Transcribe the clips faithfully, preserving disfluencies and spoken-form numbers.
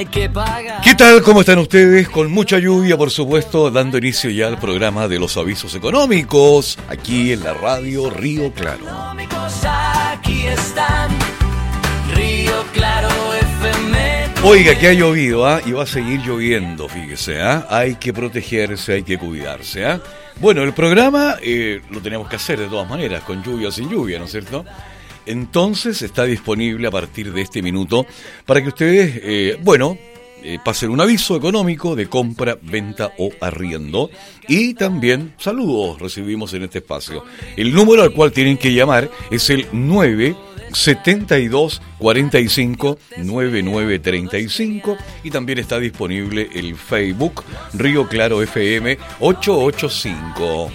hay que pagar. ¿Qué tal? ¿Cómo están ustedes? Con mucha lluvia, por supuesto, dando inicio ya al programa de los avisos económicos, aquí en la radio Río Claro. Aquí están, Río Claro F M. Oiga, que ha llovido, ¿ah? Y va a seguir lloviendo, fíjese, ¿ah? Hay que protegerse, hay que cuidarse, ¿ah? Bueno, el programa eh, lo tenemos que hacer de todas maneras, con lluvia o sin lluvia, ¿no es cierto? Entonces está disponible a partir de este minuto para que ustedes, eh, bueno, eh, pasen un aviso económico de compra, venta o arriendo. Y también saludos recibimos en este espacio. El número al cual tienen que llamar es el nueve setenta y dos cuarenta y cinco noventa y nueve treinta y cinco, y también está disponible el Facebook Río Claro F M ochocientos ochenta y cinco.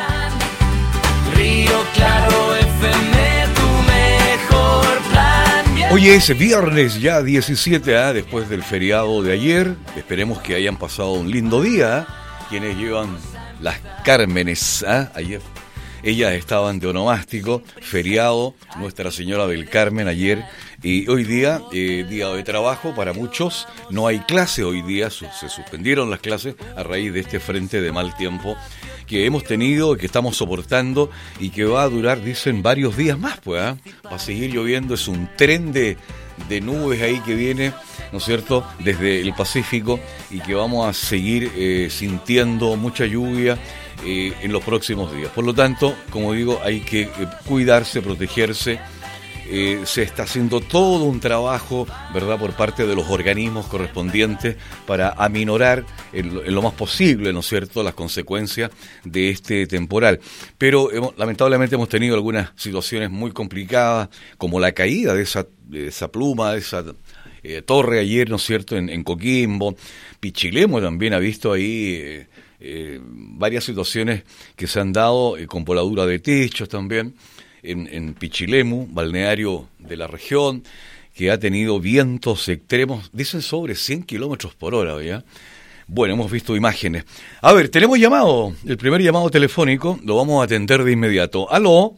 Río Claro F M, tu mejor plan. Hoy es viernes ya diecisiete, ¿eh? Después del feriado de ayer. Esperemos que hayan pasado un lindo día, ¿eh? Quienes llevan las Cármenes, ¿eh? Ayer ellas estaban de onomástico, feriado, Nuestra Señora del Carmen ayer, y hoy día, eh, día de trabajo para muchos, no hay clase hoy día, su, se suspendieron las clases a raíz de este frente de mal tiempo que hemos tenido, que estamos soportando y que va a durar, dicen, varios días más, pues, ¿eh? Va a seguir lloviendo, es un tren de, de nubes ahí que viene, ¿no es cierto?, desde el Pacífico, y que vamos a seguir eh, sintiendo mucha lluvia Eh, en los próximos días. Por lo tanto, como digo, hay que eh, cuidarse, protegerse. Eh, se está haciendo todo un trabajo, ¿verdad?, por parte de los organismos correspondientes para aminorar en lo, en lo más posible, ¿no es cierto?, las consecuencias de este temporal. Pero hemos, lamentablemente hemos tenido algunas situaciones muy complicadas, como la caída de esa, de esa pluma, de esa eh, torre ayer, ¿no es cierto?, en, en Coquimbo. Pichilemu también ha visto ahí Eh, Eh, varias situaciones que se han dado eh, con voladura de techos también en, en Pichilemu, balneario de la región, que ha tenido vientos extremos, dicen sobre cien kilómetros por hora, ¿ya? Bueno, hemos visto imágenes. A ver, tenemos llamado, el primer llamado telefónico, lo vamos a atender de inmediato. ¿Aló?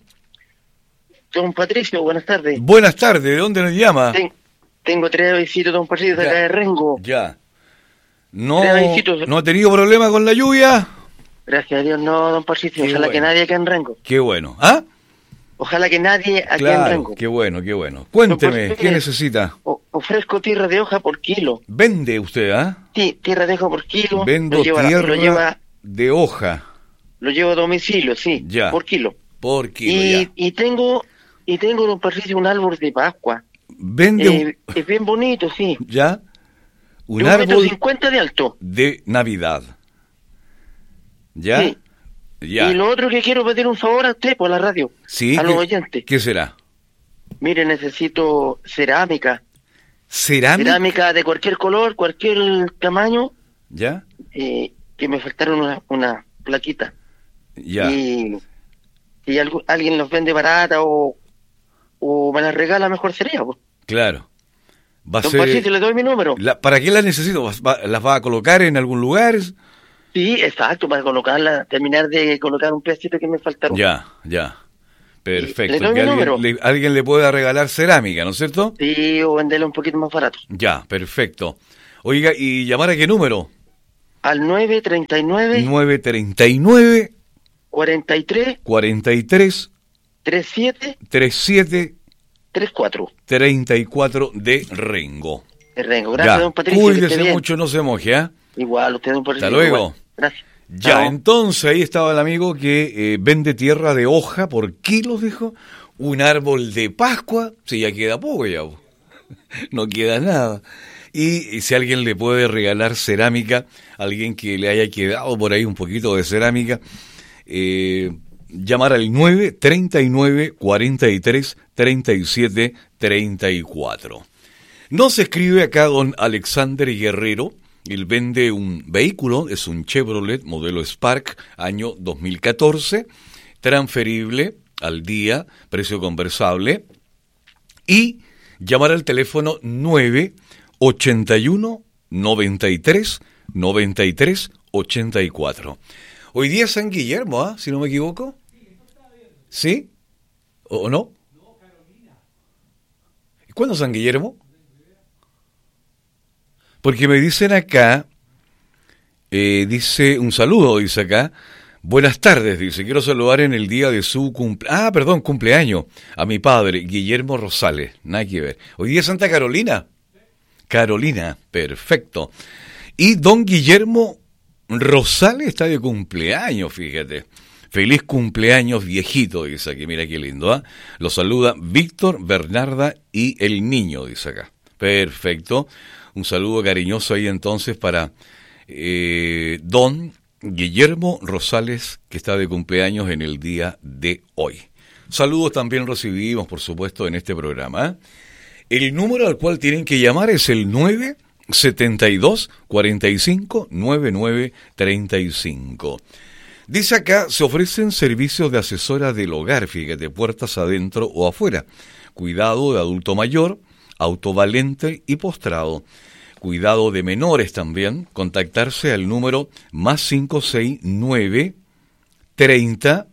Don Patricio, buenas tardes. Buenas tardes, ¿de dónde nos llama? Ten, tengo tres visitos, don Patricio, de acá de Rengo. Ya. No, Visitos. ¿No ha tenido problema con la lluvia? Gracias a Dios, no, don Patricio. Qué Ojalá bueno. que nadie acá en Rengo. Qué bueno. ¿Ah? Ojalá que nadie aquí Claro, en Rengo. qué bueno, qué bueno. Cuénteme, Don ¿qué Patricio, necesita? O, ofrezco tierra de hoja por kilo. ¿Vende usted, ah? Sí, tierra de hoja por kilo. Vendo lo lleva, tierra lo lleva, de hoja. lo llevo a domicilio, sí, Ya. por kilo. Por kilo, Y, ya. y tengo, y tengo, don Patricio, un árbol de Pascua. Vende Eh, es bien bonito, sí. un, ya un De un metro árbol cincuenta de alto. de Navidad. ¿Ya? Sí. Ya. Y lo otro que quiero pedir un favor a usted por la radio, Sí, a los ¿qué- oyentes. ¿Qué será? Mire, necesito cerámica. ¿Cerámica? Cerámica de cualquier color, cualquier tamaño, ¿Ya? eh, que me faltaron una, una plaquita. Ya. Y si algo, alguien los vende barata o, o me las regala, mejor sería. Pues. Claro. Va a Don ser... Patricio, le doy mi número. la- ¿Para qué las necesito? ¿Vas- va- ¿Las va a colocar en algún lugar? Sí, exacto, para colocarla, terminar de colocar un pedacito que me faltaron. Ya, ya. Perfecto. ¿Le doy Que mi alguien, número? le, alguien le pueda regalar cerámica, ¿no es cierto? Sí, o venderla un poquito más barato. Ya, perfecto. Oiga, ¿y llamar a qué número? Al nueve treinta y nueve, nueve treinta y nueve, cuarenta y tres, cuarenta y tres, treinta y siete, treinta y siete, treinta y cuatro. treinta y cuatro de Rengo. De Rengo. Gracias, Ya, don Patricio. que esté cuídese bien. mucho, no se moje, ¿ah? Igual, usted, don Patricio. Hasta luego. igual. Gracias. Ya, Chao. entonces ahí estaba el amigo que eh, vende tierra de hoja por kilos, dijo. Un árbol de Pascua, sí, ya queda poco ya, po. No queda nada. Y, y si alguien le puede regalar cerámica, alguien que le haya quedado por ahí un poquito de cerámica, eh, llamar al nueve treinta y nueve, cuarenta y tres, treinta y siete, treinta y cuatro. Nos escribe acá don Alexander Guerrero. Él vende un vehículo, es un Chevrolet modelo Spark, año dos mil catorce, transferible al día, precio conversable, y llamar al teléfono nueve ochenta y uno, noventa y tres, noventa y tres, ochenta y cuatro. Hoy día es San Guillermo, ¿ah? Si no me equivoco. ¿Sí? ¿O, o no? ¿Cuándo es San Guillermo? Porque me dicen acá, eh, dice, un saludo, dice acá, buenas tardes, dice, quiero saludar en el día de su cumple... Ah, perdón, cumpleaños, a mi padre, Guillermo Rosales, nada que ver. Hoy día es Santa Carolina. Carolina, perfecto. Y don Guillermo Rosales está de cumpleaños, fíjate. Feliz cumpleaños, viejito, dice aquí, mira qué lindo, ¿eh? Lo saluda Víctor, Bernarda y el niño, dice acá. Perfecto. Un saludo cariñoso ahí entonces para eh, don Guillermo Rosales, que está de cumpleaños en el día de hoy. Saludos también recibimos, por supuesto, en este programa. ¿eh? El número al cual tienen que llamar es el nueve setenta y dos, cuarenta y cinco, noventa y nueve, treinta y cinco. Dice acá, se ofrecen servicios de asesora del hogar, fíjate, puertas adentro o afuera, cuidado de adulto mayor, autovalente y postrado, cuidado de menores también, contactarse al número más cinco seis nueve, treinta,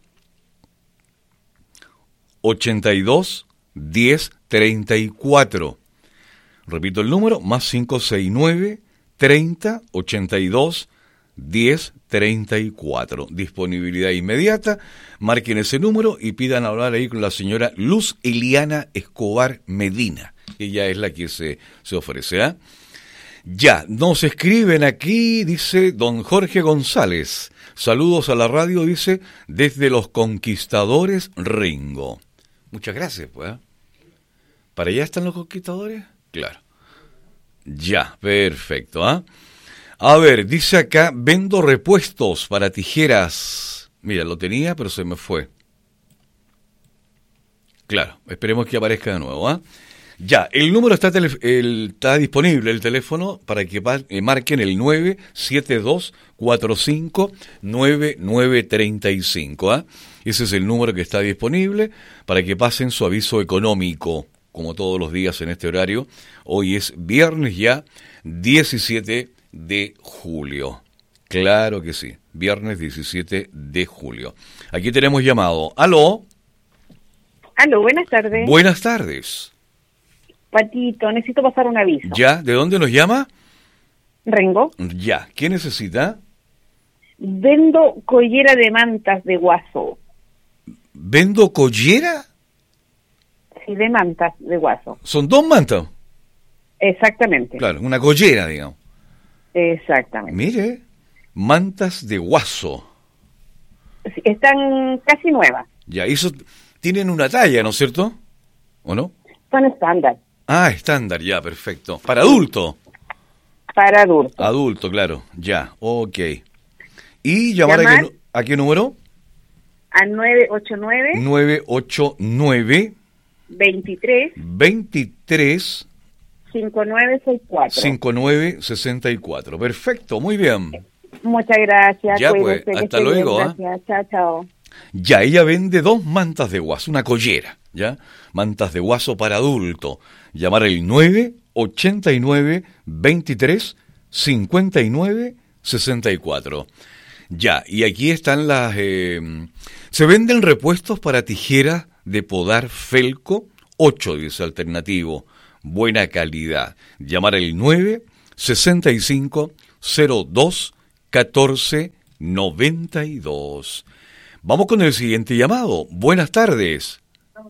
ochenta y dos, diez, treinta y cuatro. Repito el número, más cinco seis nueve, treinta, ochenta y dos, diez, treinta y cuatro. Disponibilidad inmediata. Marquen ese número y pidan hablar ahí con la señora Luz Eliana Escobar Medina. Ella es la que se, se ofrece. ¿eh? Ya, nos escriben aquí, dice don Jorge González. Saludos a la radio, dice, desde Los Conquistadores Ringo. Muchas gracias, pues. ¿eh? ¿Para allá están los conquistadores? Claro. Ya, perfecto. ¿eh? A ver, dice acá, vendo repuestos para tijeras. Mira, lo tenía, pero se me fue. Claro, esperemos que aparezca de nuevo. ¿eh? Ya, el número está, tele- el, está disponible, el teléfono, para que pa- eh, marquen el nueve siete dos, cuatro cinco, nueve nueve tres cinco. ¿eh? Ese es el número que está disponible para que pasen su aviso económico, como todos los días en este horario. Hoy es viernes ya, diecisiete de julio. Claro que sí, viernes diecisiete de julio. Aquí tenemos llamado. ¿Aló? Aló, buenas tardes. Buenas tardes. Patito, necesito pasar un aviso. ¿Ya? ¿De dónde nos llama? Rengo, Ya. ¿Qué necesita? vendo collera de mantas de guaso. ¿Vendo collera? Sí, de mantas de guaso. Son dos mantas. Exactamente. Claro, una collera, digamos. Exactamente. Mire, mantas de guaso. Sí, están casi nuevas. Ya, eso tienen una talla, ¿no es cierto? ¿O no? Son estándar Ah, estándar, ya, perfecto. Para adulto. para adultos. Adulto, claro, ya, ok. ¿Y llamar, Llamar. A, qué, a qué número? Al nueve ocho nueve, nueve ocho nueve, veintitrés, veintitrés, cincuenta y nueve sesenta y cuatro. cincuenta y nueve sesenta y cuatro. Perfecto, muy bien. Muchas gracias. Ya, cuídense, pues, que hasta esté bien, luego, ¿ah? Gracias. Chao, chao. Ya, ella vende dos mantas de guaso, una collera, ¿ya? Mantas de guaso para adulto. Llamar el nueve ochenta y nueve, veintitrés, cincuenta y nueve sesenta y cuatro. Ya, y aquí están las... Eh, se venden repuestos para tijeras de podar Felco, ocho, dice alternativo. Buena calidad. Llamar el nueve sesenta y cinco, cero dos, catorce, noventa y dos. Vamos con el siguiente llamado. Buenas tardes.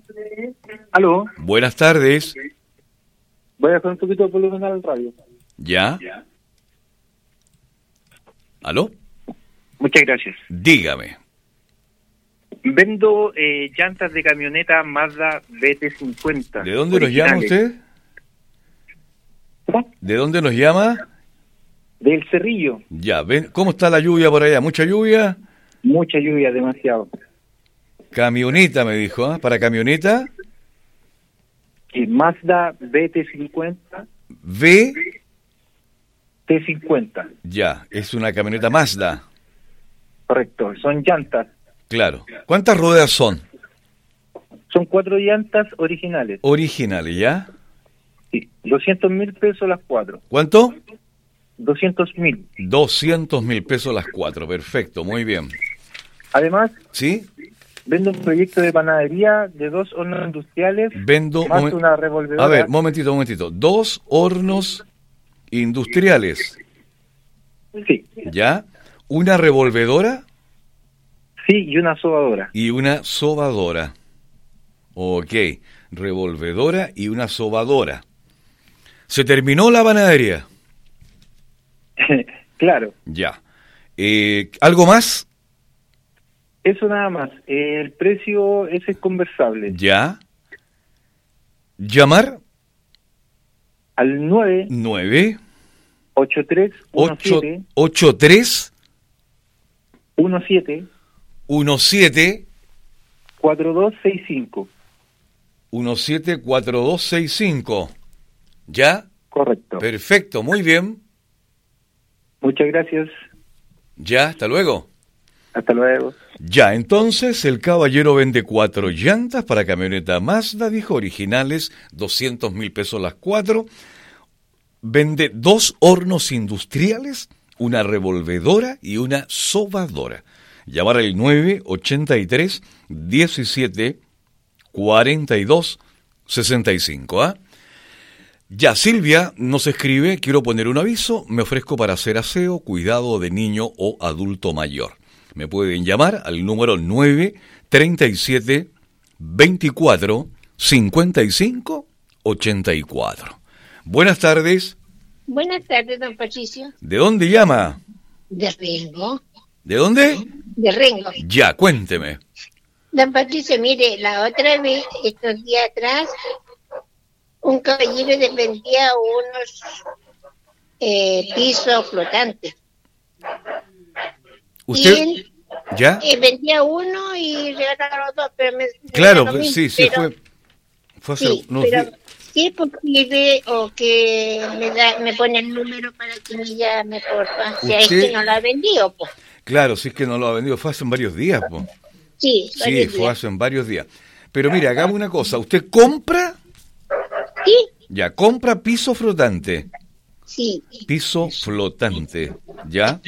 Aló, Buenas tardes. voy a hacer un poquito de volumen al radio. ¿Ya? ¿Aló? Muchas gracias. Dígame. Vendo eh, llantas de camioneta Mazda B T cincuenta. ¿De dónde nos llama originales. usted? ¿De dónde nos llama? Del Cerrillo. Ya, ven, ¿cómo está la lluvia por allá? ¿Mucha lluvia? Mucha lluvia, demasiado. Camioneta, me dijo, ¿ah? ¿Para camioneta? Y Mazda B T cincuenta, V, T cincuenta. ya, es una camioneta Mazda. Correcto, son llantas. Claro. ¿Cuántas ruedas son? Son cuatro llantas originales. Originales, ¿ya? Sí, doscientos mil pesos las cuatro. ¿Cuánto? doscientos mil. doscientos mil pesos las cuatro, perfecto, muy bien. Además, ¿Sí? vendo un proyecto de panadería de dos hornos industriales. Vendo... Más momen- una revolvedora. A ver, momentito, momentito. Dos hornos Industriales. Sí, ¿Ya? Una revolvedora sí, y una sobadora. y una sobadora. Ok, revolvedora y una sobadora. ¿Se terminó la panadería? Claro, Ya. Eh, ¿Algo más? eso nada más. El precio ese es conversable. Ya. Llamar Al nueve nueve ocho tres uno ocho siete ocho tres uno siete uno siete cuatro dos seis cinco. uno siete cuatro dos seis cinco. ¿Ya? Correcto. Perfecto, muy bien. Muchas gracias. Ya, hasta luego. Hasta luego. Ya, entonces el caballero vende cuatro llantas para camioneta Mazda, dijo, originales, doscientos mil pesos las cuatro. Vende dos hornos industriales, una revolvedora y una sobadora. Llamar al nueve ochenta y tres diecisiete cuarenta y dos sesenta y cinco. ¿Ah? Ya, Silvia nos escribe, quiero poner un aviso, me ofrezco para hacer aseo, cuidado de niño o adulto mayor. Me pueden llamar al número nueve treinta y siete veinticuatro cincuenta y cinco ochenta y cuatro. Buenas tardes. Buenas tardes, don Patricio. ¿De dónde llama? De Rengo. ¿De dónde? De Rengo. Ya, cuénteme. Don Patricio, mire, la otra vez, estos días atrás, un caballero le vendía unos eh, pisos flotantes. ¿Usted? Y él ¿Ya? eh, vendía uno y regalaba los dos, pero me... Claro, me da lo mismo, sí, sí, pero- fue, fue hace Sí, unos pero días. sí es posible o que me da, me pone el número para que me llame, porfa. Si es Usted- que no lo ha vendido, pues. Claro, si es que no lo ha vendido, fue hace varios días, po. Sí, Sí, varios fue días. hace varios días. Pero mire, hagamos una cosa, ¿usted compra? Sí, Ya, compra piso flotante. sí. Piso flotante, ¿ya?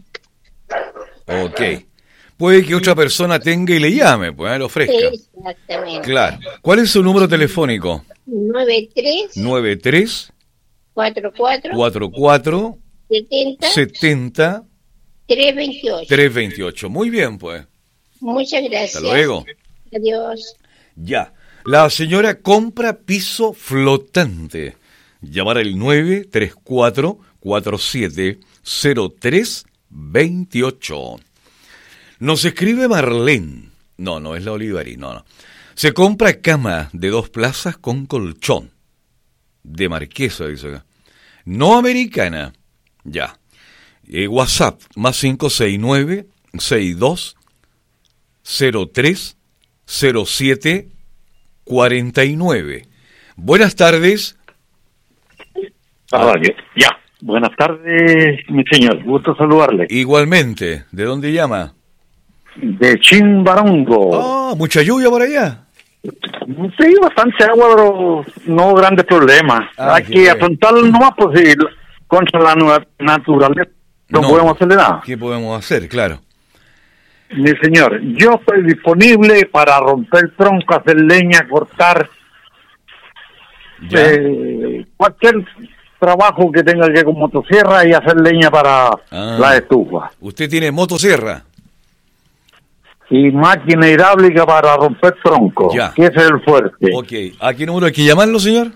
Ok. Puede que otra persona tenga y le llame, pues, ¿eh? Lo ofrezca. Exactamente. Claro. ¿Cuál es su número telefónico? nueve tres nueve tres cuatro cuatro cuatro cuatro setenta setenta tres veintiocho. tres veintiocho. Muy bien, pues. Muchas gracias. Hasta luego. Adiós. Ya. La señora compra piso flotante. Llamar al nueve tres cuatro cuatro siete cero tres veintiocho. Nos escribe Marlene. No, no es la Olivari, no, no. Se compra cama de dos plazas con colchón. De Marquesa, dice acá. No americana. Ya. Eh, WhatsApp, más cinco seis nueve seis dos cero tres cero siete cuarenta y nueve. Buenas tardes. Ah, ya, ya. Buenas tardes, mi señor. Gusto saludarle. Igualmente. ¿De dónde llama? De Chimbarongo. Ah, mucha lluvia por allá. Sí, bastante agua, pero no grandes problemas. Ah, Hay qué que bien. afrontarlo nomás, pues sí, contra la nu- naturaleza. No, podemos hacerle nada. ¿Qué podemos hacer? Claro. Mi señor, yo estoy disponible para romper tronco, hacer leña, cortar Ya. eh, cualquier trabajo que tenga que con motosierra y hacer leña para Ah. la estufa. Usted tiene motosierra. Y máquina hidráulica para romper tronco, Ya. que ese es el fuerte. Ok. ¿A qué número hay que llamarlo, señor?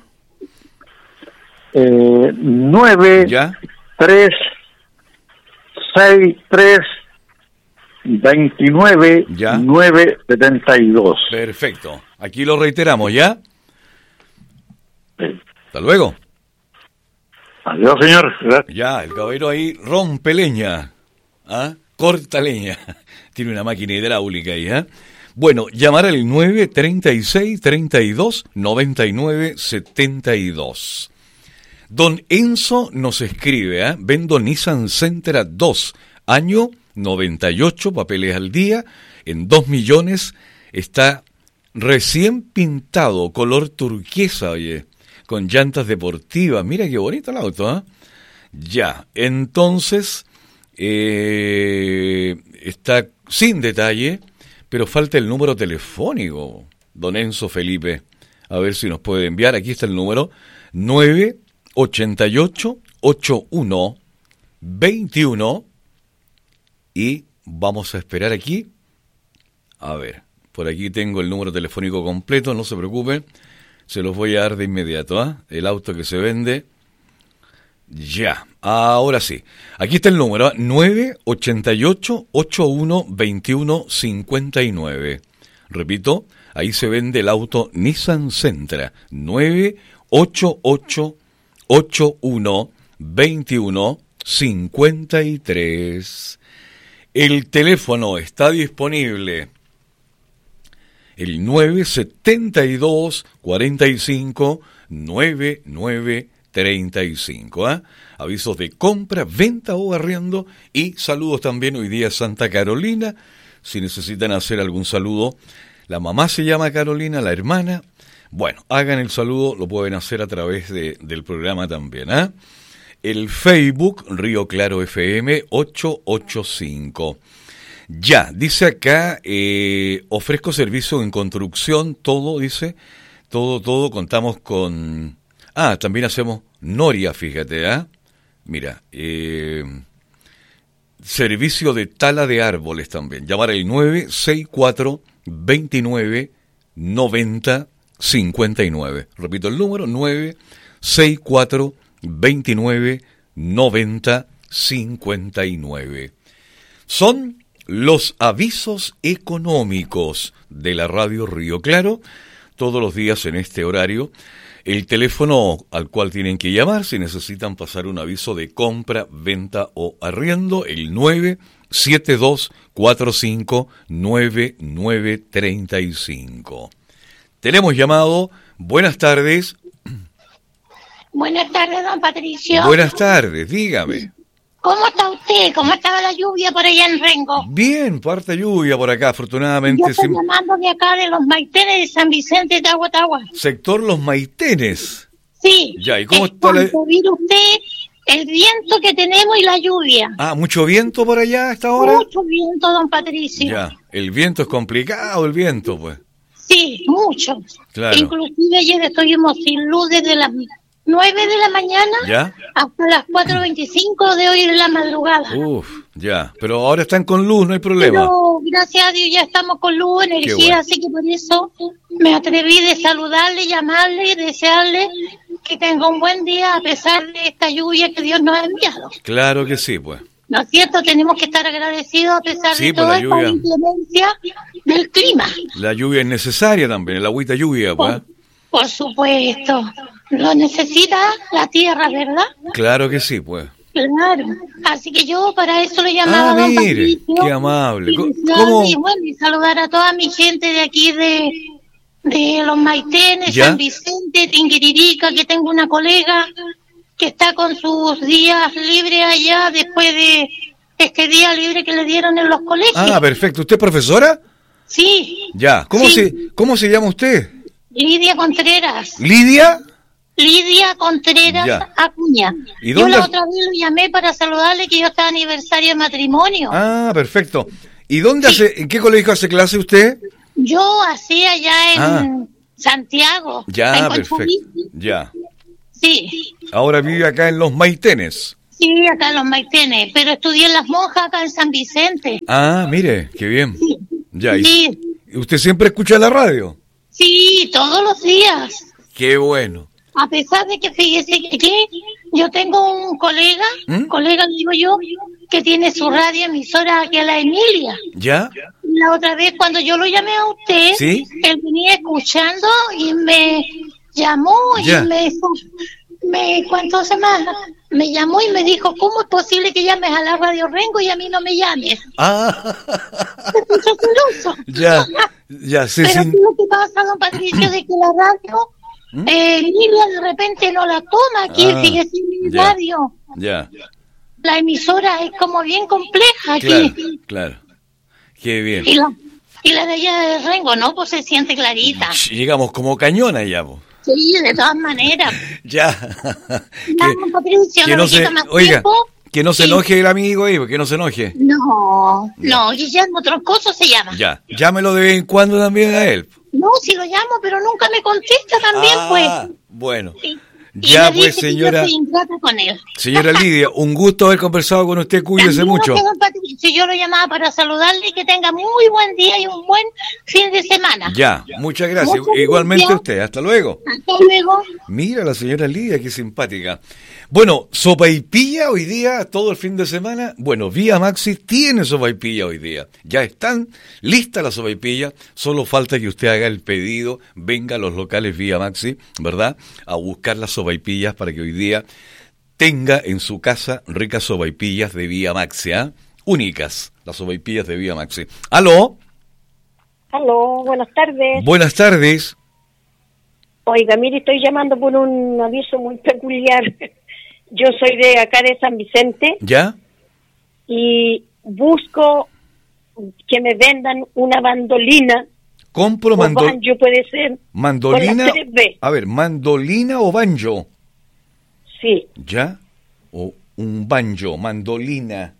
Eh, nueve Ya. tres seis tres veintinueve Ya. nueve setenta y dos. Perfecto. Aquí lo reiteramos, ¿ya? Hasta luego. Adiós, señor. Gracias. Ya, el caballero ahí rompe leña. ¿Ah? Corta leña. Tiene una máquina hidráulica ahí, ¿ah? Bueno, llamar al nueve treinta y seis treinta y dos noventa y nueve setenta y dos. Don Enzo nos escribe, ¿ah? Vendo Nissan Sentra dos, año noventa y ocho, papeles al día, en dos millones, está recién pintado, color turquesa, oye, con llantas deportivas. Mira qué bonito el auto, ¿ah? Ya, entonces, eh, está sin detalle, pero falta el número telefónico, don Enzo Felipe. A ver si nos puede enviar, aquí está el número, nueve ochenta y ocho ocho uno dos uno y vamos a esperar aquí. A ver, por aquí tengo el número telefónico completo, no se preocupen, se los voy a dar de inmediato, ¿ah? ¿eh? El auto que se vende. Ya, ahora sí. Aquí está el número, ¿eh? nueve ocho ocho, ocho uno dos uno cinco nueve. Repito, ahí se vende el auto Nissan Sentra, nueve ocho ocho, ocho uno dos uno cinco tres. El teléfono está disponible, el nueve siete dos, cuatro cinco, nueve nueve tres cinco. ¿eh? Avisos de compra, venta o arriendo. Y saludos también hoy día Santa Carolina. Si necesitan hacer algún saludo, la mamá se llama Carolina, la hermana. Bueno, hagan el saludo, lo pueden hacer a través de, del programa también. ¿eh? El Facebook, Río Claro F M ochocientos ochenta y cinco. Ya, dice acá, eh, ofrezco servicio en construcción, todo, dice, todo, todo, contamos con... Ah, también hacemos noria, fíjate, ¿ah? ¿eh? Mira, eh, servicio de tala de árboles también. Llamar al nueve seis cuatro, dos nueve, nueve cero cinco nueve. Repito el número, nueve seis cuatro, dos nueve, nueve cero cinco nueve. Son los avisos económicos de la radio Río Claro, todos los días en este horario. El teléfono al cual tienen que llamar si necesitan pasar un aviso de compra, venta o arriendo, el nueve siete dos cuatro cinco nueve nueve tres cinco. Tenemos llamado. Buenas tardes. Buenas tardes, don Patricio. Buenas tardes, dígame. ¿Cómo está usted? ¿Cómo estaba la lluvia por allá en Rengo? Bien, parte lluvia por acá, afortunadamente. Yo estoy sin... llamando de acá, de los Maitenes de San Vicente de Aguatagua. Sector Los Maitenes. Sí. Ya, ¿y cómo es está la...? Mire usted el viento que tenemos y la lluvia. Ah, ¿mucho viento por allá a esta hora? Mucho viento, don Patricio. Ya, el viento es complicado, el viento, pues. Sí, mucho. Claro. Inclusive ayer estuvimos sin luz desde las nueve de la mañana ¿Ya? hasta las cuatro veinticinco de hoy de la madrugada. Uf, ya, pero ahora están con luz, no hay problema. Pero gracias a Dios ya estamos con luz, energía, bueno. Así que por eso me atreví de saludarle, llamarle y desearle que tenga un buen día a pesar de esta lluvia que Dios nos ha enviado. Claro que sí, pues. ¿No es cierto? Tenemos que estar agradecidos a pesar Sí, de por toda la esta lluvia. inclemencia del clima. La lluvia es necesaria también, el agüita lluvia, pues. Por, por supuesto. Lo necesita la tierra, ¿verdad? Claro que sí, pues. Claro. Así que yo para eso le llamaba Ah, a don mire, Patricio. qué amable. Y, ¿Cómo- desearle, cómo? y bueno, y saludar a toda mi gente de aquí de, de Los Maitenes, ¿Ya? San Vicente, Tinguiririca, que tengo una colega que está con sus días libres allá después de este día libre que le dieron en los colegios. Ah, perfecto. ¿Usted es profesora? Sí. Ya. ¿Cómo, Sí. se, ¿Cómo se llama usted? Lidia Contreras. ¿Lidia? Lidia Contreras Ya. Acuña. ¿Y Yo dónde- la otra vez lo llamé para saludarle que yo estaba aniversario de matrimonio. Ah, perfecto. ¿Y dónde hace, en qué colegio hace clase usted? Yo hacía allá en Ah. Santiago. Ya, en perfecto. Conchalí. Ya. Sí, Ahora vive acá en Los Maitenes. sí, acá en Los Maitenes. Pero estudié en Las Monjas acá en San Vicente. Ah, mire, qué bien. Ya, ¿y Sí, usted siempre escucha la radio? sí, todos los días. Qué bueno. A pesar de que fíjese que aquí yo tengo un colega, ¿Mm? colega digo yo, que tiene su radio emisora aquí a la Emilia. ¿Ya? La otra vez cuando yo lo llamé a usted, ¿Sí? él venía escuchando y me llamó Ya. y me, me ¿cuánto se llama? Me llamó y me dijo, ¿cómo es posible que llames a la Radio Rengo y a mí no me llames? Ah, Se puso celoso. ya, ya, sí, Pero sí. ¿qué es lo que pasa, don Patricio, de que la radio, eh, Emilia de repente no la toma aquí, Ah, fíjese, mi ya. radio. Ya, La emisora es como bien compleja aquí. claro, claro. Qué bien. Y la, y la de allá de Rengo, ¿no? Pues se siente clarita. Llegamos como cañón allá, po. Sí, de todas maneras. Ya. Vamos, Patricio, que no no me se, quita más oiga, tiempo. que no se Sí. enoje el amigo ahí, que no se enoje. No, no, Guillermo Troncoso se llama. Ya, llámelo de vez en cuando también a él. No, si lo llamo, pero nunca me contesta también, Ah, pues. bueno. Sí. Y Ya, me pues, dice que señora- yo soy ingrata con él. Señora Lidia, un gusto haber conversado con usted, cuídese También, mucho. don Patricio, yo lo llamaba para saludarle y que tenga muy buen día y un buen fin de semana. Ya, muchas gracias. Muchas Igualmente gracias. usted, hasta luego. Hasta luego. Mira la señora Lidia, qué simpática. Bueno, sopaipilla hoy día, todo el fin de semana. Bueno, Vía Maxi tiene sopaipilla hoy día. Ya están listas las sopaipillas. Solo falta que usted haga el pedido, venga a los locales Vía Maxi, ¿verdad? A buscar las sopaipillas para que hoy día tenga en su casa ricas sopaipillas de Vía Maxi, ¿ah? Únicas, las sopaipillas de Vía Maxi. ¿Aló? Aló, buenas tardes. Buenas tardes. Oiga, mire, estoy llamando por un aviso muy peculiar. Yo soy de acá de San Vicente ¿Ya? y busco que me vendan una bandolina Compro o mando- banjo, puede ser. mandolina. Con las tres B. A ver, mandolina o banjo. Sí, ¿Ya? O un banjo, mandolina.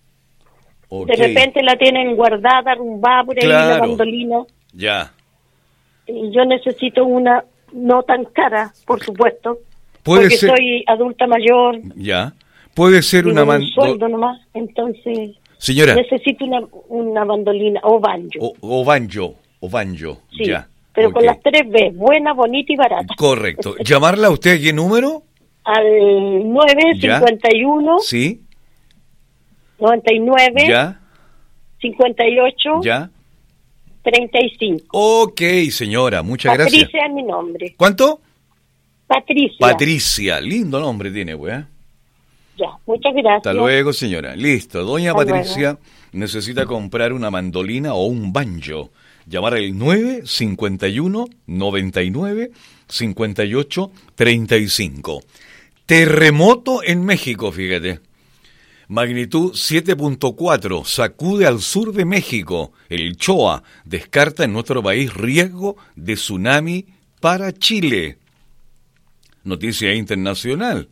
Ok. de repente la tienen guardada, arrumbada por ahí Claro. la bandolina. Ya. Y yo necesito una no tan cara, por supuesto, Puede porque ser. soy adulta mayor, Ya. Puede ser vivo una de un sueldo mandolina. nomás, entonces Señora, necesito una, una bandolina o banjo. o, o banjo, o banjo. Sí, Ya. pero con Ok. las tres B, buena, bonita y barata. Correcto. ¿Llamarla a usted a qué número? Al nueve Ya. cincuenta y uno Sí. noventa y nueve Ya. cincuenta y ocho Ya. treinta y cinco. Ok, señora. Muchas Patricia gracias. es mi nombre. ¿Cuánto? Patricia. Patricia. Lindo nombre tiene, weá. Ya, muchas gracias. Hasta luego, señora. Listo. Doña Hasta Patricia necesita comprar una mandolina o un banjo. Llamar al nueve cincuenta y uno noventa y nueve cincuenta y ocho treinta y cinco. Terremoto en México, fíjate. Magnitud siete punto cuatro, sacude al sur de México. El CHOA descarta en nuestro país riesgo de tsunami para Chile. Noticia internacional.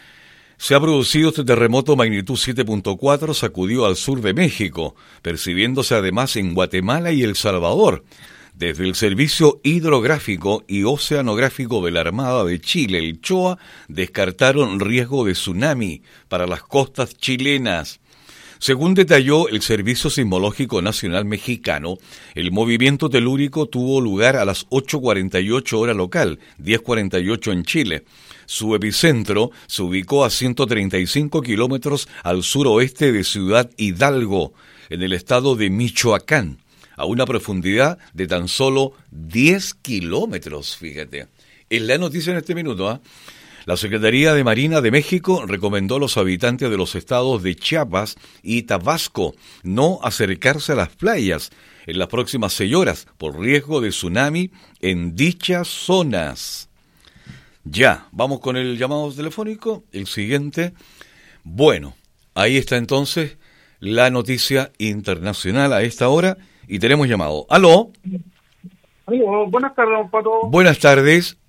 Se ha producido este terremoto magnitud siete punto cuatro, sacudió al sur de México, percibiéndose además en Guatemala y El Salvador. Desde el Servicio Hidrográfico y Oceanográfico de la Armada de Chile, el CHOA, descartaron riesgo de tsunami para las costas chilenas. Según detalló el Servicio Sismológico Nacional Mexicano, el movimiento telúrico tuvo lugar a las ocho cuarenta y ocho hora local, diez cuarenta y ocho en Chile. Su epicentro se ubicó a ciento treinta y cinco kilómetros al suroeste de Ciudad Hidalgo, en el estado de Michoacán, a una profundidad de tan solo diez kilómetros, fíjate. Es la noticia en este minuto, ¿ah? La Secretaría de Marina de México recomendó a los habitantes de los estados de Chiapas y Tabasco no acercarse a las playas en las próximas seis horas por riesgo de tsunami en dichas zonas. Ya, vamos con el llamado telefónico, el siguiente. Bueno, ahí está entonces la noticia internacional a esta hora y tenemos llamado. ¿Aló? Amigo, buenas tardes, don Pato. Buenas tardes.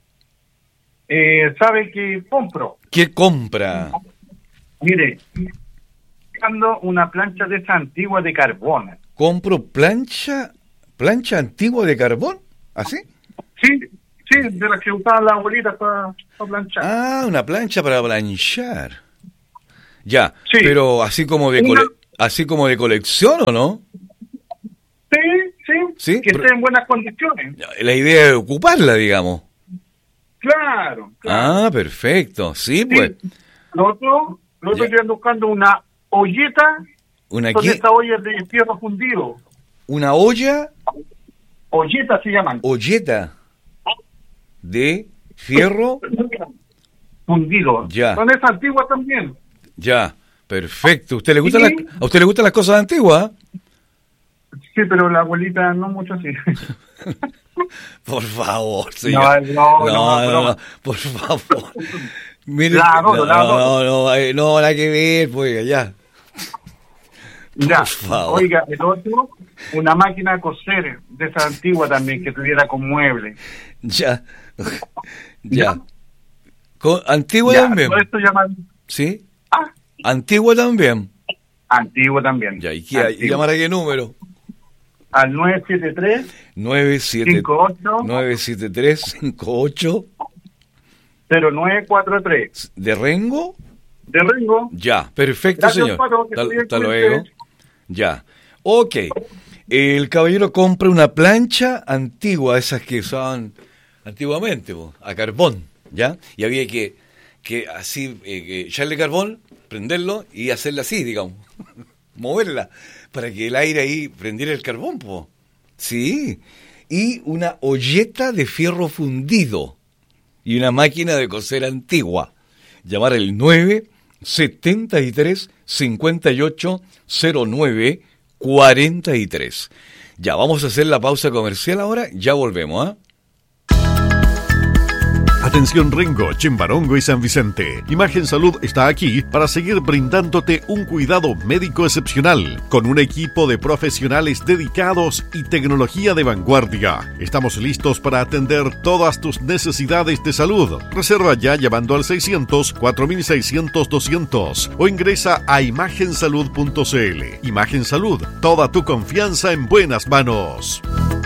Eh, ¿Sabe qué compro? ¿Qué compra? Mire, buscando una plancha de esa antigua de carbón. ¿Compro plancha, plancha antigua de carbón? ¿Así? Sí, sí, de las que usaban las abuelitas para, para planchar. Ah, una plancha para planchar. Ya, Sí. pero así como de Una- cole- así como de colección, ¿o no? Sí, sí, Sí, que pero- esté en buenas condiciones. La idea es ocuparla, digamos. Claro, claro. Ah, perfecto. Sí, pues. Sí. Lo otro, lo otro Ya. que ando buscando una olleta, Una son qué- estas ollas de fierro fundido. una olla, Olletas se llaman. olleta de fierro. Fundido. Ya. Son esas antiguas también. Ya, perfecto. ¿Usted le gusta Sí. las, ¿A usted le gustan las cosas antiguas? Sí, pero la abuelita no mucho así. Por favor, señor. No, no, no, no, no, broma. por favor. Mire, La adoro, no, la adoro. no, no, eh, no, nada que ver, pues, ya. Ya. Por favor. Oiga, el otro, una máquina de coser de esa antigua también que tuviera con mueble. Ya, ya. Con- antigua Ya, también, todo esto llama ¿sí? ah, Antigua también. antiguo también. Ya, ¿y qué hay? ¿Y Antiguo. llamar a qué número? Al nueve siete tres nueve siete cinco ocho nueve siete tres cinco ocho cero nueve cuatro tres. ¿De Rengo? De Rengo. Ya, perfecto, Gracias, señor. Pato, que Tal- esté bien, Hasta cuídese. luego. Ya. Ok. El caballero compra una plancha antigua, esas que usaban antiguamente, po, a carbón, ¿ya? Y había que, que así, eh, que echarle carbón, prenderlo y hacerla así, digamos, moverla, para que el aire ahí prendiera el carbón, po. Sí. Y una olleta de fierro fundido y una máquina de coser antigua. Llamar el nueve setenta y tres cincuenta y ocho cero nueve cuarenta y tres. Ya, vamos a hacer la pausa comercial ahora, ya volvemos, ¿ah? Atención Rengo, Chimbarongo y San Vicente. Imagen Salud está aquí para seguir brindándote un cuidado médico excepcional, con un equipo de profesionales dedicados y tecnología de vanguardia. Estamos listos para atender todas tus necesidades de salud. Reserva ya llamando al seiscientos, cuatro mil seiscientos, doscientos o ingresa a imagen salud punto c l. Imagen Salud, toda tu confianza en buenas manos.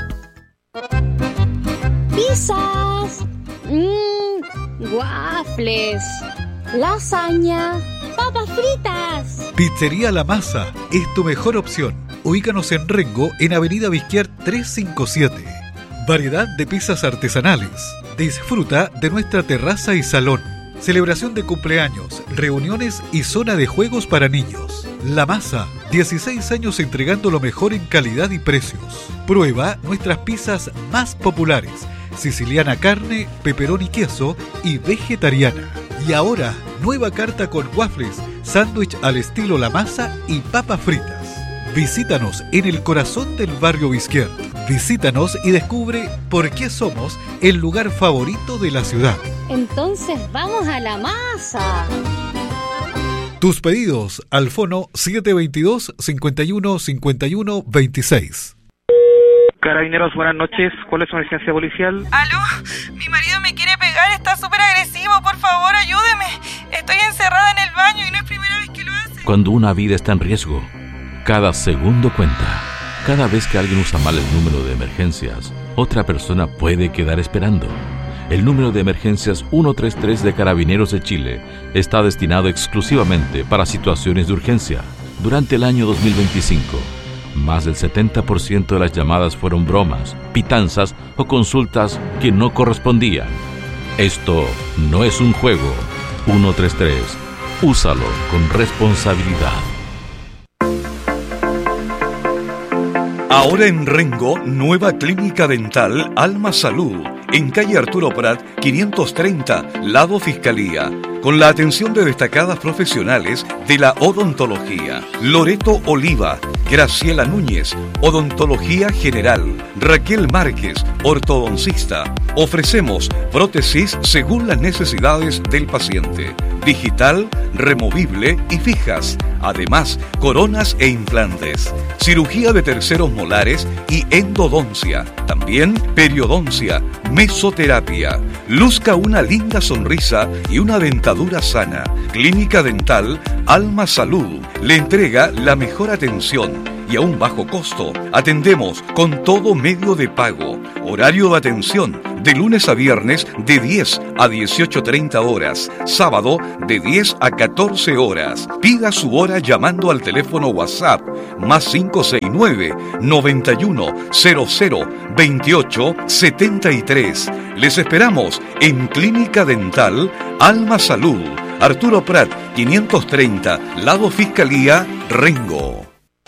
Pizzas, mmm, waffles, lasaña, papas fritas. Pizzería La Masa es tu mejor opción. Ubícanos en Rengo, en Avenida Bizquier trescientos cincuenta y siete. Variedad de pizzas artesanales. Disfruta de nuestra terraza y salón. Celebración de cumpleaños, reuniones y zona de juegos para niños. La Masa, dieciséis años entregando lo mejor en calidad y precios. Prueba nuestras pizzas más populares: siciliana carne, pepperoni queso y vegetariana. Y ahora, nueva carta con waffles, sándwich al estilo La Masa y papas fritas. Visítanos en el corazón del barrio Bizquier. Visítanos y descubre por qué somos el lugar favorito de la ciudad. Entonces vamos a La Masa. Tus pedidos al fono siete veintidós, cincuenta y uno, cincuenta y uno, veintiséis. Carabineros, buenas noches. ¿Cuál es su emergencia policial? ¿Aló? Mi marido me quiere pegar, está súper agresivo, por favor, ayúdeme. Estoy encerrada en el baño y no es primera vez que lo hace. Cuando una vida está en riesgo, cada segundo cuenta. Cada vez que alguien usa mal el número de emergencias, otra persona puede quedar esperando. El número de emergencias ciento treinta y tres de Carabineros de Chile está destinado exclusivamente para situaciones de urgencia. Durante el año dos mil veinticinco, más del setenta por ciento de las llamadas fueron bromas, pitanzas o consultas que no correspondían. Esto no es un juego. ciento treinta y tres. Úsalo con responsabilidad. Ahora en Rengo, nueva clínica dental Alma Salud, en calle Arturo Prat, quinientos treinta, lado Fiscalía, con la atención de destacadas profesionales de la odontología. Loreto Oliva, Graciela Núñez, odontología general, Raquel Márquez, ortodoncista. Ofrecemos prótesis según las necesidades del paciente, digital, removible y fijas. Además, coronas e implantes, cirugía de terceros molares y endodoncia. También periodoncia, mesoterapia. Luzca una linda sonrisa y una dentadura sana. Clínica Dental Alma Salud le entrega la mejor atención y a un bajo costo. Atendemos con todo medio de pago. Horario de atención de lunes a viernes de diez a dieciocho treinta horas. Sábado de diez a catorce horas. Pida su hora llamando al teléfono WhatsApp más cinco seis nueve, noventa y uno, cero cero, veintiocho, setenta y tres. Les esperamos en Clínica Dental Alma Salud, Arturo Prat, quinientos treinta, lado Fiscalía, Rengo.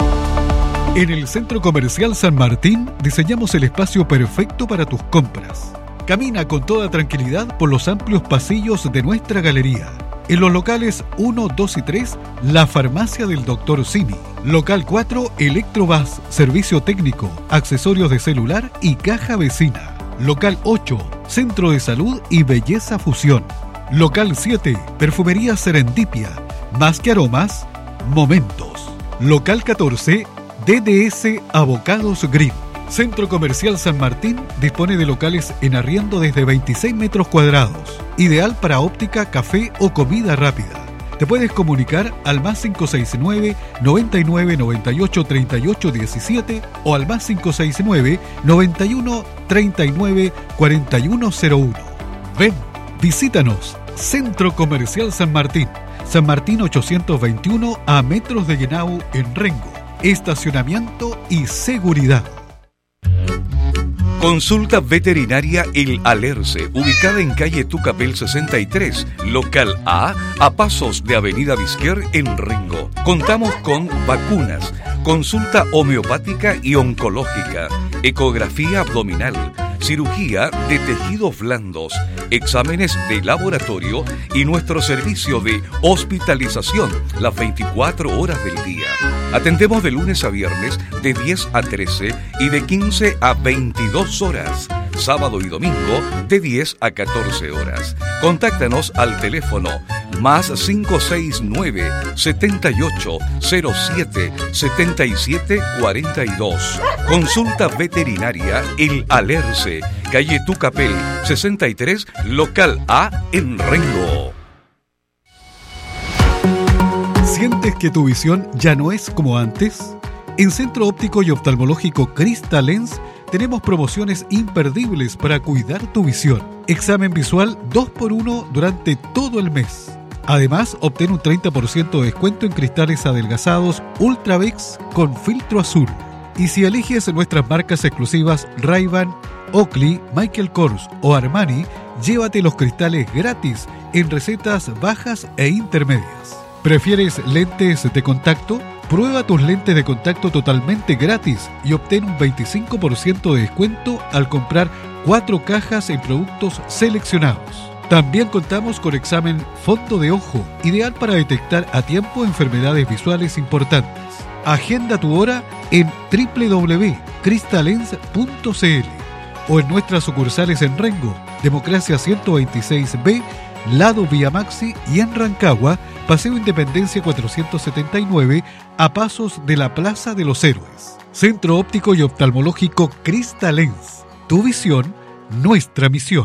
En el Centro Comercial San Martín diseñamos el espacio perfecto para tus compras. Camina con toda tranquilidad por los amplios pasillos de nuestra galería. En los locales uno, dos y tres, la farmacia del doctor Simi. Local cuatro, Electrobas, servicio técnico, accesorios de celular y caja vecina. Local ocho, Centro de Salud y Belleza Fusión. Local siete, Perfumería Serendipia, más que aromas, momentos. Local catorce, D D S Avocados Green. Centro Comercial San Martín dispone de locales en arriendo desde veintiséis metros cuadrados, ideal para óptica, café o comida rápida. Te puedes comunicar al más cinco seis nueve, noventa y nueve, noventa y ocho, treinta y ocho, diecisiete o al más cinco seis nueve, noventa y uno, treinta y nueve, cuarenta y uno cero uno. Ven, Visítanos, Centro Comercial San Martín, San Martín ochocientos veintiuno a metros de Llenau en Rengo. Estacionamiento y seguridad. Consulta Veterinaria El Alerce, ubicada en calle Tucapel sesenta y tres, local A, a pasos de Avenida Vizquer en Rengo. Contamos con vacunas, consulta homeopática y oncológica, ecografía abdominal, cirugía de tejidos blandos, exámenes de laboratorio y nuestro servicio de hospitalización las veinticuatro horas del día. Atendemos de lunes a viernes de diez a trece y de quince a veintidós horas. Sábado y domingo de diez a catorce horas. Contáctanos al teléfono más cinco seis nueve, setenta y ocho, cero siete, setenta y siete cuarenta y dos. Consulta Veterinaria El Alerce, calle Tucapel sesenta y tres, local A en Rengo. ¿Sientes que tu visión ya no es como antes? En Centro Óptico y Oftalmológico Crystal Lens tenemos promociones imperdibles para cuidar tu visión. Examen visual dos por uno durante todo el mes. Además, obtén un treinta por ciento de descuento en cristales adelgazados Ultravex con filtro azul. Y si eliges nuestras marcas exclusivas Ray-Ban, Oakley, Michael Kors o Armani, llévate los cristales gratis en recetas bajas e intermedias. ¿Prefieres lentes de contacto? Prueba tus lentes de contacto totalmente gratis y obtén un veinticinco por ciento de descuento al comprar cuatro cajas en productos seleccionados. También contamos con examen fondo de ojo, ideal para detectar a tiempo enfermedades visuales importantes. Agenda tu hora en doble u doble u doble u punto crystalens punto c l o en nuestras sucursales en Rengo, Democracia ciento veintiséis B, Lado Vía Maxi y en Rancagua, Paseo Independencia cuatrocientos setenta y nueve, a pasos de la Plaza de los Héroes. Centro Óptico y Oftalmológico Crystal Lens. Tu visión, nuestra misión.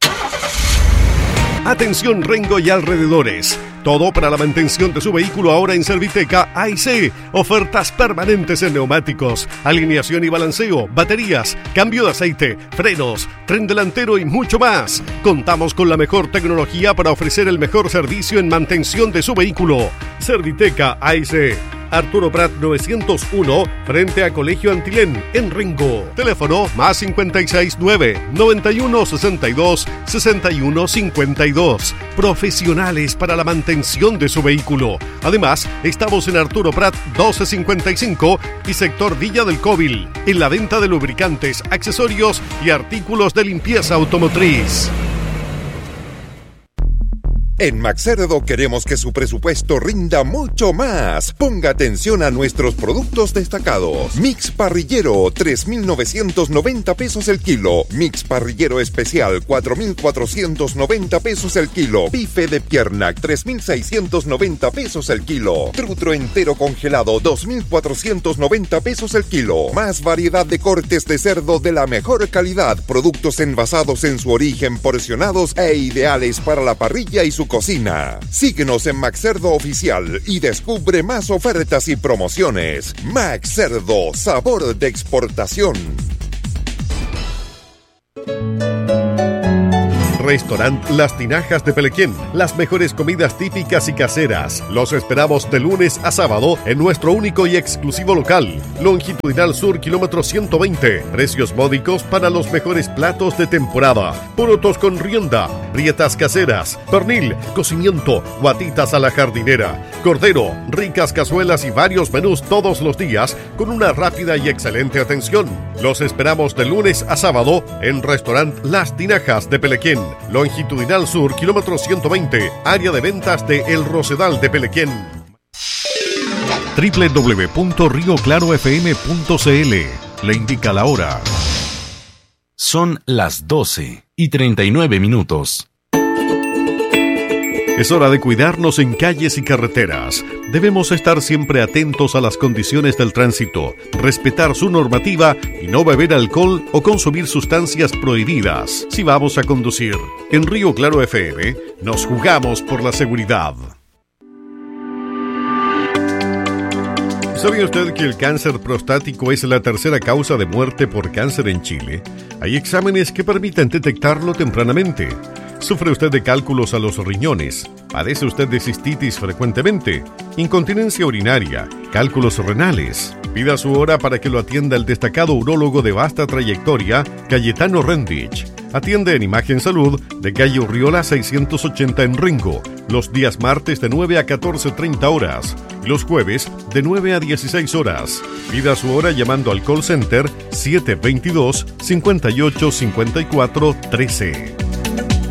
Atención Rengo y alrededores. Todo para la mantención de su vehículo ahora en Serviteca A y C. Ofertas permanentes en neumáticos, alineación y balanceo, baterías, cambio de aceite, frenos, tren delantero y mucho más. Contamos con la mejor tecnología para ofrecer el mejor servicio en mantención de su vehículo. Serviteca A y C. Arturo Prat novecientos uno, frente a Colegio Antilén, en Rengo. Teléfono más cincuenta y seis nueve, noventa y uno sesenta y dos, sesenta y uno cincuenta y dos. Profesionales para la mantención de su vehículo. Además, estamos en Arturo Prat doce cincuenta y cinco y sector Villa del Cóbil, en la venta de lubricantes, accesorios y artículos de limpieza automotriz. En Maxcerdo queremos que su presupuesto rinda mucho más. Ponga atención a nuestros productos destacados. Mix parrillero, tres mil novecientos noventa pesos el kilo. Mix parrillero especial, cuatro mil cuatrocientos noventa pesos el kilo. Bife de pierna, tres mil seiscientos noventa pesos el kilo. Trutro entero congelado, dos mil cuatrocientos noventa pesos el kilo. Más variedad de cortes de cerdo de la mejor calidad. Productos envasados en su origen, porcionados e ideales para la parrilla y su cocina. Síguenos en Maxcerdo Oficial y descubre más ofertas y promociones. Maxcerdo, sabor de exportación. Restaurant Las Tinajas de Pelequén. Las mejores comidas típicas y caseras. Los esperamos de lunes a sábado en nuestro único y exclusivo local. Longitudinal Sur, kilómetro ciento veinte. Precios módicos para los mejores platos de temporada. Porotos con rienda, rietas caseras, pernil, cocimiento, guatitas a la jardinera, cordero, ricas cazuelas y varios menús todos los días con una rápida y excelente atención. Los esperamos de lunes a sábado en Restaurant Las Tinajas de Pelequén. Longitudinal Sur, kilómetro ciento veinte, área de ventas de El Rosedal de Pelequén. doble u doble u doble u punto río claro f m punto c l le indica la hora. Son las doce y treinta y nueve minutos. Es hora de cuidarnos en calles y carreteras. Debemos estar siempre atentos a las condiciones del tránsito, respetar su normativa y no beber alcohol o consumir sustancias prohibidas si vamos a conducir. En Río Claro F M nos jugamos por la seguridad. ¿Sabía usted que el cáncer prostático es la tercera causa de muerte por cáncer en Chile? Hay exámenes que permiten detectarlo tempranamente. ¿Sufre usted de cálculos a los riñones? ¿Padece usted de cistitis frecuentemente? ¿Incontinencia urinaria? ¿Cálculos renales? Pida su hora para que lo atienda el destacado urólogo de vasta trayectoria, Cayetano Rendich. Atiende en Imagen Salud de calle Urriola seiscientos ochenta en Ringo, los días martes de nueve a catorce treinta horas y los jueves de nueve a dieciséis horas. Pida su hora llamando al call center siete dos dos, cinco ocho cinco cuatro uno tres.